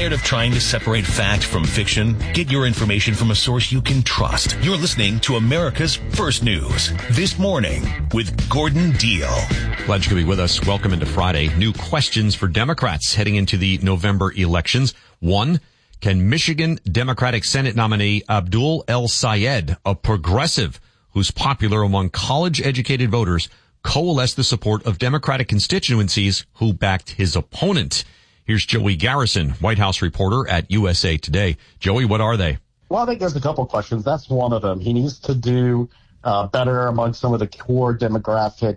Tired of trying to separate fact from fiction? Get your information from a source you can trust. You're listening to America's First News This Morning with Gordon Deal. Glad you could be with us. Welcome into Friday. New questions for Democrats heading into the November elections. 1. Can Michigan Democratic Senate nominee Abdul El-Sayed, a progressive who's popular among college-educated voters, coalesce the support of Democratic constituencies who backed his opponent? Here's Joey Garrison, White House reporter at USA Today. Joey, what are they? Well, I think there's a couple questions. That's one of them. He needs to do better among some of the core Democratic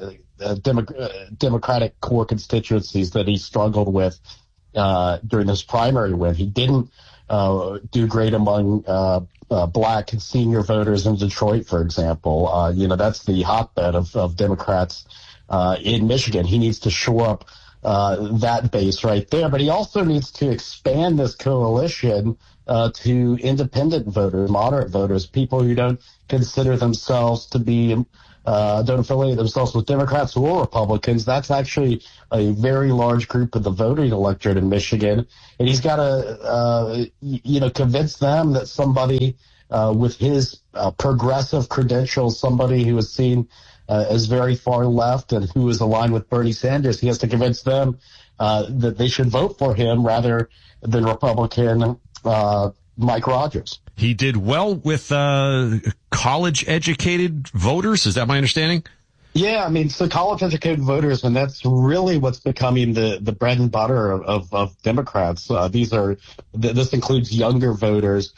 core constituencies that he struggled with during this primary win. He didn't do great among black senior voters in Detroit, for example. That's the hotbed of Democrats in Michigan. He needs to shore up that base right there. But he also needs to expand this coalition to independent voters, moderate voters, people who don't consider themselves to be, don't affiliate themselves with Democrats or Republicans. That's actually a very large group of the voting electorate in Michigan. And he's got to, convince them that somebody with his progressive credentials, somebody who is seen as very far left and who is aligned with Bernie Sanders, he has to convince them that they should vote for him rather than Republican Mike Rogers. He did well with college-educated voters. Is that my understanding? Yeah, so college-educated voters, and that's really what's becoming the bread and butter of Democrats. This includes younger voters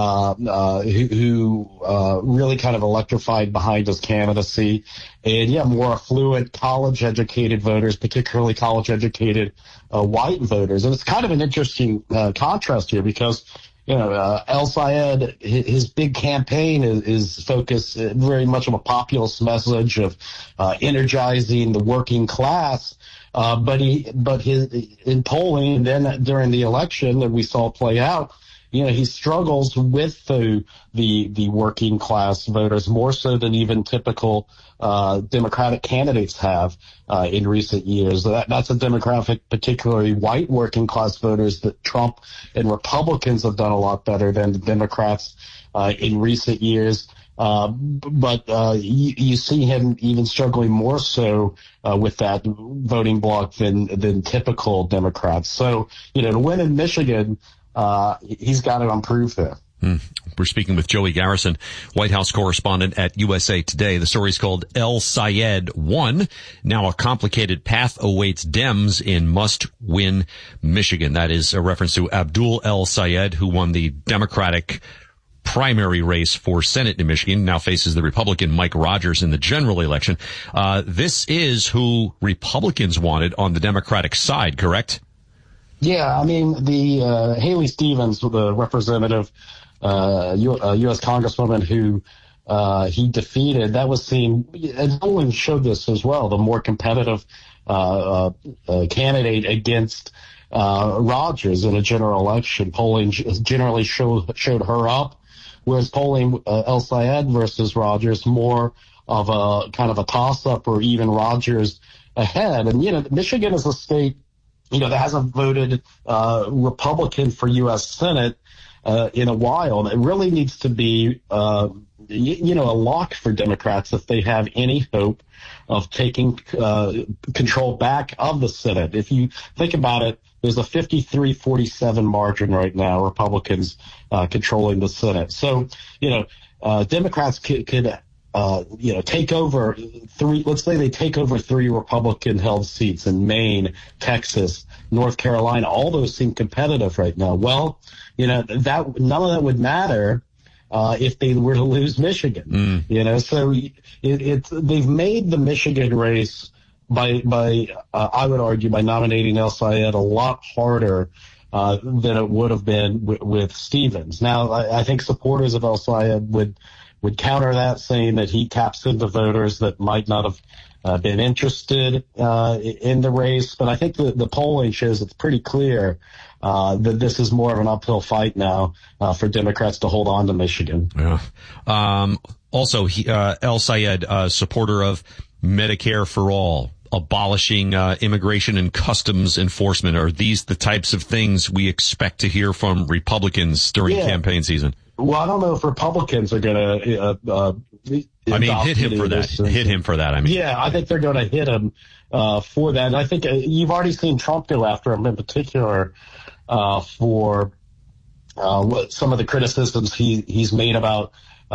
who really kind of electrified behind his candidacy, and more affluent college-educated voters, particularly college-educated white voters. And it's kind of an interesting contrast here because El-Sayed, his big campaign is focused very much on a populist message of energizing the working class. But in polling, then during the election that we saw play out, he struggles with the working class voters more so than even typical Democratic candidates have in recent years. That's a demographic, particularly white working class voters, that Trump and Republicans have done a lot better than the Democrats in recent years. But you see him even struggling more so with that voting bloc than typical Democrats. So, to win in Michigan, he's got to improve there. We're speaking with Joey Garrison, White House correspondent at USA Today. The story is called El-Sayed Won. Now a complicated path awaits Dems in must-win Michigan. That is a reference to Abdul El-Sayed, who won the Democratic primary race for Senate in Michigan, now faces the Republican Mike Rogers in the general election. This is who Republicans wanted on the Democratic side, correct? Yeah, the Haley Stevens, the representative, U.S. Congresswoman who he defeated, that was seen, and polling showed this as well, the more competitive candidate against Rogers in a general election. Polling generally showed her up, whereas polling El-Sayed versus Rogers more of a kind of a toss-up or even Rogers ahead. And, Michigan is a state that hasn't voted Republican for U.S. Senate in a while. It really needs to be, a lock for Democrats if they have any hope of taking control back of the Senate. If you think about it, there's a 53-47 margin right now, Republicans controlling the Senate. So, Democrats could take over let's say they take over 3 Republican-held seats in Maine, Texas, North Carolina. All those seem competitive right now. Well, none of that would matter if they were to lose Michigan. So they've made the Michigan race by I would argue by nominating El-Sayed a lot harder than it would have been with Stevens. Now, I think supporters of El-Sayed would counter that, saying that he taps into voters that might not have been interested in the race. But I think the polling shows it's pretty clear that this is more of an uphill fight now for Democrats to hold on to Michigan. Yeah. Also, El-Sayed, supporter of Medicare for all, abolishing immigration and customs enforcement? Are these the types of things we expect to hear from Republicans during campaign season? Well, I don't know if Republicans are going to hit him for that. Hit him for that, I mean. Yeah, I think they're going to hit him for that. And I think you've already seen Trump go after him in particular for some of the criticisms he's made about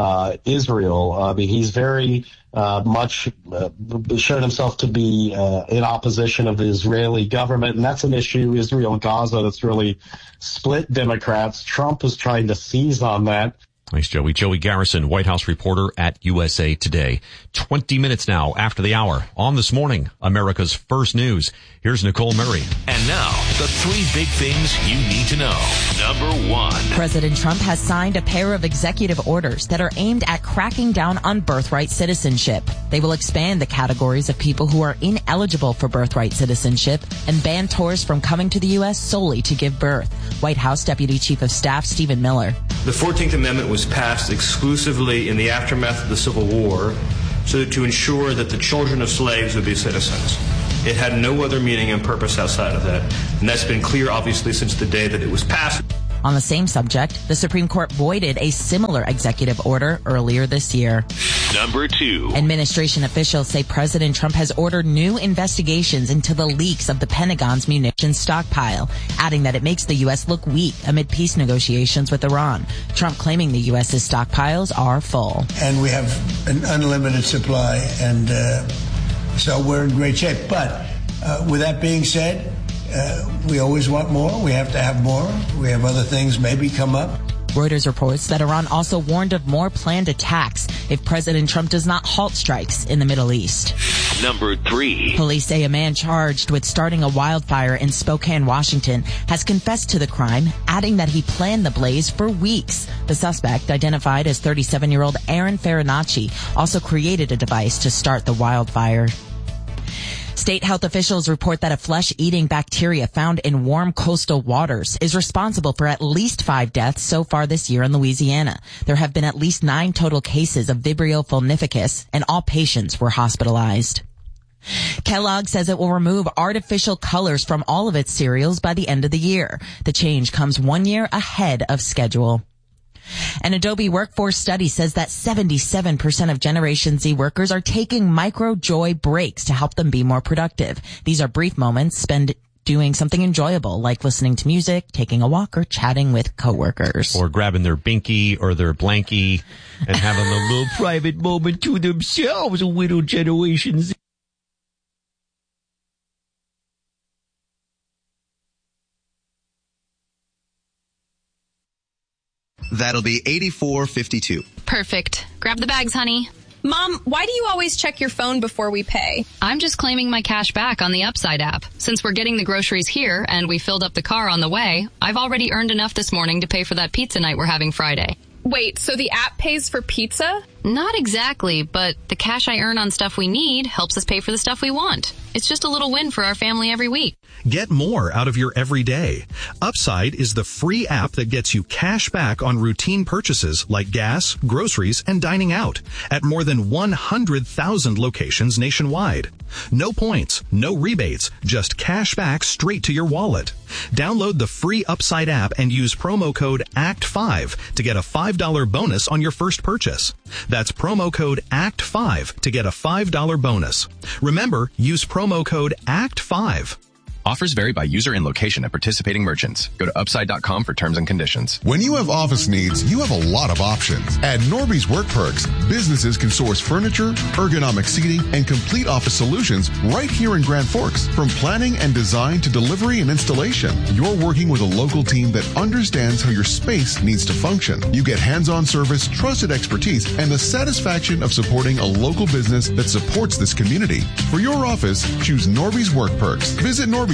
Israel. I mean, he's very much shown himself to be in opposition of the Israeli government, and that's an issue, Israel and Gaza, that's really split Democrats. Trump is trying to seize on that. Thanks, Joey. Joey Garrison, White House reporter at USA Today. 20 minutes now after the hour on This Morning, America's First News. Here's Nicole Murray. And now, the 3 big things you need to know. Number 1. President Trump has signed a pair of executive orders that are aimed at cracking down on birthright citizenship. They will expand the categories of people who are ineligible for birthright citizenship and ban tourists from coming to the U.S. solely to give birth. White House Deputy Chief of Staff Stephen Miller. The 14th Amendment was passed exclusively in the aftermath of the Civil War so to ensure that the children of slaves would be citizens. It had no other meaning and purpose outside of that. And that's been clear, obviously, since the day that it was passed. On the same subject, the Supreme Court voided a similar executive order earlier this year. Number 2. Administration officials say President Trump has ordered new investigations into the leaks of the Pentagon's munitions stockpile, adding that it makes the U.S. look weak amid peace negotiations with Iran. Trump claiming the U.S.'s stockpiles are full. And we have an unlimited supply, and so we're in great shape. But with that being said, we always want more. We have to have more. We have other things maybe come up. Reuters reports that Iran also warned of more planned attacks if President Trump does not halt strikes in the Middle East. Number 3. Police say a man charged with starting a wildfire in Spokane, Washington, has confessed to the crime, adding that he planned the blaze for weeks. The suspect, identified as 37-year-old Aaron Farinacci, also created a device to start the wildfire. State health officials report that a flesh-eating bacteria found in warm coastal waters is responsible for at least 5 deaths so far this year in Louisiana. There have been at least 9 total cases of Vibrio fulnificus, and all patients were hospitalized. Kellogg says it will remove artificial colors from all of its cereals by the end of the year. The change comes 1 year ahead of schedule. An Adobe workforce study says that 77% of Generation Z workers are taking micro-joy breaks to help them be more productive. These are brief moments spent doing something enjoyable, like listening to music, taking a walk, or chatting with coworkers. Or grabbing their binky or their blankie and having a little private moment to themselves, a little Generation Z. That'll be $84.52. Perfect. Grab the bags, honey. Mom, why do you always check your phone before we pay? I'm just claiming my cash back on the Upside app. Since we're getting the groceries here and we filled up the car on the way, I've already earned enough this morning to pay for that pizza night we're having Friday. Wait, so the app pays for pizza? Not exactly, but the cash I earn on stuff we need helps us pay for the stuff we want. It's just a little win for our family every week. Get more out of your everyday. Upside is the free app that gets you cash back on routine purchases like gas, groceries, and dining out at more than 100,000 locations nationwide. No points, no rebates, just cash back straight to your wallet. Download the free Upside app and use promo code ACT5 to get a $5 bonus on your first purchase. That's promo code ACT5 to get a $5 bonus. Remember, use promo code ACT5. Offers vary by user and location at participating merchants. Go to upside.com for terms and conditions. When you have office needs, you have a lot of options. At Norby's Work Perks, businesses can source furniture, ergonomic seating, and complete office solutions right here in Grand Forks. From planning and design to delivery and installation, you're working with a local team that understands how your space needs to function. You get hands-on service, trusted expertise, and the satisfaction of supporting a local business that supports this community. For your office, choose Norby's Work Perks. Visit Norby's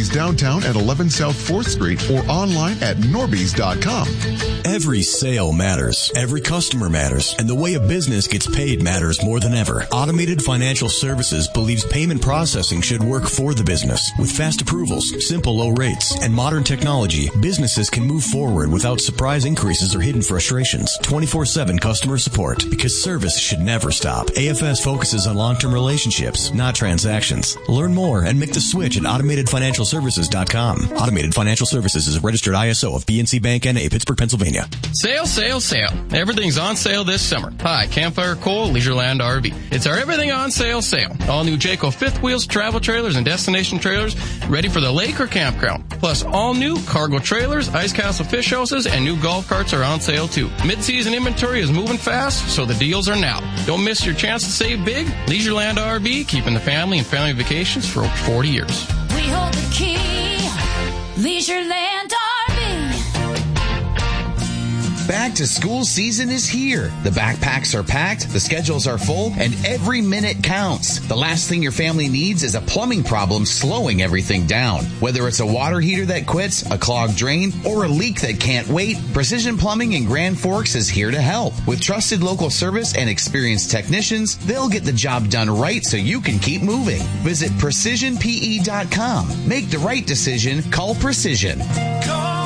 Norby's downtown at 11 South 4th Street or online at norbys.com. Every sale matters. Every customer matters. And the way a business gets paid matters more than ever. Automated Financial Services believes payment processing should work for the business. With fast approvals, simple low rates, and modern technology, businesses can move forward without surprise increases or hidden frustrations. 24/7 customer support, because service should never stop. AFS focuses on long-term relationships, not transactions. Learn more and make the switch at automatedfinancialservices.com. Automated Financial Services is a registered ISO of PNC Bank N.A., Pittsburgh, Pennsylvania. Sale, sale, sale. Everything's on sale this summer. Hi, Campfire Coal, Leisureland RV. It's our everything on sale sale. All new Jayco fifth wheels, travel trailers, and destination trailers ready for the lake or campground. Plus all new cargo trailers, Ice Castle fish houses, and new golf carts are on sale too. Mid-season inventory is moving fast, so the deals are now. Don't miss your chance to save big. Leisureland RV, keeping the family and family vacations for over 40 years. We hold the key. Leisureland RV. Back to school season is here. The backpacks are packed, the schedules are full, and every minute counts. The last thing your family needs is a plumbing problem slowing everything down. Whether it's a water heater that quits, a clogged drain, or a leak that can't wait, Precision Plumbing in Grand Forks is here to help. With trusted local service and experienced technicians, they'll get the job done right so you can keep moving. Visit PrecisionPE.com. Make the right decision. Call Precision.